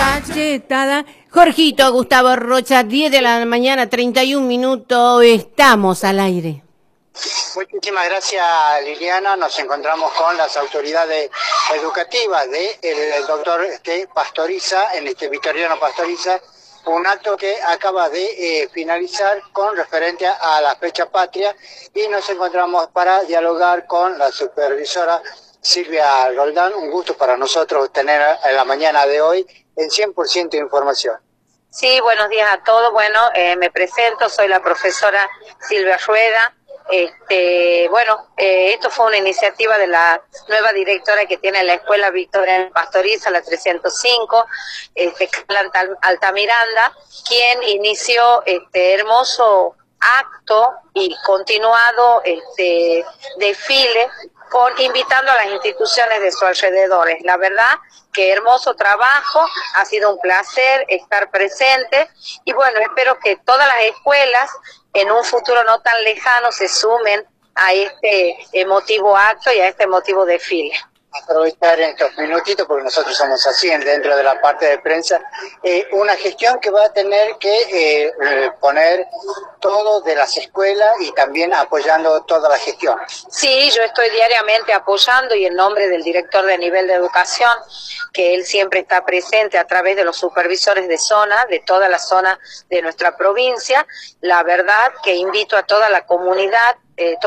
cachetada. Jorgito, Gustavo Rocha, 10 de la mañana, 31 minutos, estamos al aire. Muchísimas gracias, Liliana. Nos encontramos con las autoridades educativas del doctor Pastoriza, Victoriano Pastoriza, un acto que acaba de finalizar con referente a la fecha patria, y nos encontramos para dialogar con la supervisora Silvia Roldán. Un gusto para nosotros tener en la mañana de hoy en 100% de información. Sí, buenos días a todos. Bueno, me presento, soy la profesora Silvia Rueda. Esto fue una iniciativa de la nueva directora que tiene la escuela Victoriano Pastoriza, la 305, Altamiranda, quien inició este hermoso acto y continuado desfile invitando a las instituciones de sus alrededores. La verdad que hermoso trabajo, ha sido un placer estar presente y bueno, espero que todas las escuelas en un futuro no tan lejano se sumen a este emotivo acto y a este emotivo desfile. Aprovechar estos minutitos, porque nosotros somos así dentro de la parte de prensa, una gestión que va a tener que poner todo de las escuelas y también apoyando toda la gestión. Sí, yo estoy diariamente apoyando y en nombre del director de nivel de educación, que él siempre está presente a través de los supervisores de zona, de toda la zona de nuestra provincia, la verdad que invito a toda la comunidad,